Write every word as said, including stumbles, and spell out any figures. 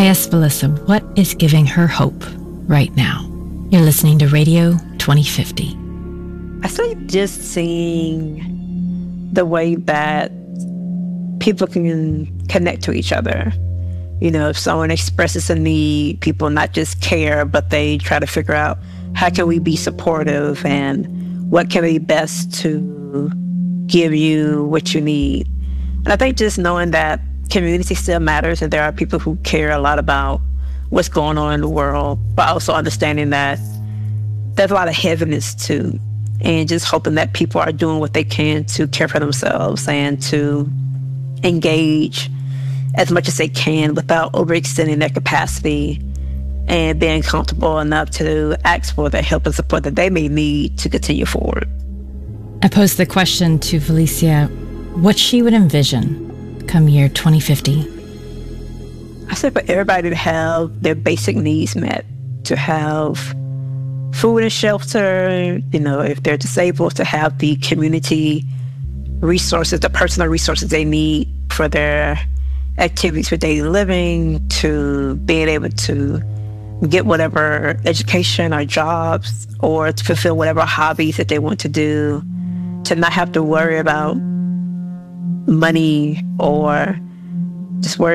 I asked Melissa what is giving her hope right now. You're listening to Radio twenty fifty. I think just seeing the way that people can connect to each other. You know, if someone expresses a need, people not just care, but they try to figure out how can we be supportive and what can be best to give you what you need. And I think just knowing that community still matters and there are people who care a lot about what's going on in the world, but also understanding that there's a lot of heaviness too, and just hoping that people are doing what they can to care for themselves and to engage as much as they can without overextending their capacity and being comfortable enough to ask for the help and support that they may need to continue forward. I posed the question to Felicia, what she would envision come year twenty fifty. I said for everybody to have their basic needs met, to have food and shelter, you know, if they're disabled, to have the community resources, the personal resources they need for their activities for daily living, to being able to get whatever education or jobs or to fulfill whatever hobbies that they want to do, to not have to worry about money or just worry